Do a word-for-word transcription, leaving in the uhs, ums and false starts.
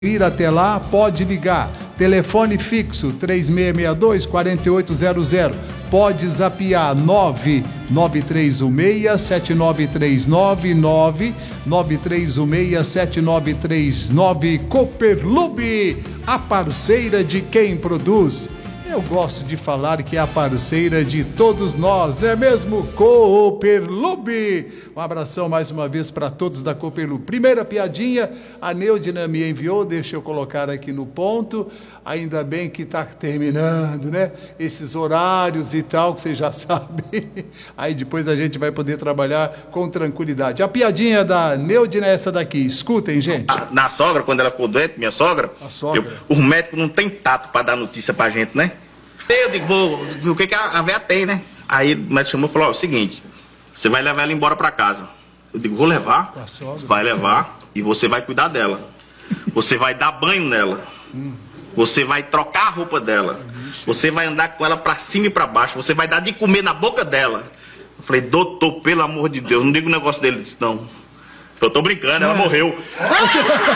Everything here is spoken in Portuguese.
Ir até lá, pode ligar. Telefone fixo três seis seis dois, quatro oito zero zero. Pode zapear nove nove três um seis, sete nove três nove, nove nove três um seis, sete nove três nove. Cooperlube, a parceira de quem produz. Eu gosto de falar que é a parceira de todos nós, não é mesmo? Cooperlube. Um abração mais uma vez para todos da Cooperlube. Primeira piadinha, a Neudina me enviou, deixa eu colocar aqui no ponto. Ainda bem que está terminando, né? Esses horários e tal, que vocês já sabem. Aí depois a gente vai poder trabalhar com tranquilidade. A piadinha da Neudina é essa daqui. Escutem, gente. Na, na sogra, quando ela ficou doente, minha sogra, a sogra. Eu, os médicos não tem tato para dar notícia pra gente, né? Eu digo, vou, o que, que a, a véia tem, né? Aí o médico chamou e falou, ó, é o seguinte, você vai levar ela embora pra casa. Eu digo, vou levar, vai levar e você vai cuidar dela. Você vai dar banho nela. Hum. Você vai trocar a roupa dela. Você vai andar com ela pra cima e pra baixo. Você vai dar de comer na boca dela. Eu falei, doutor, pelo amor de Deus, não diga um negócio dele. Disse, não. Eu tô brincando, ela é. morreu.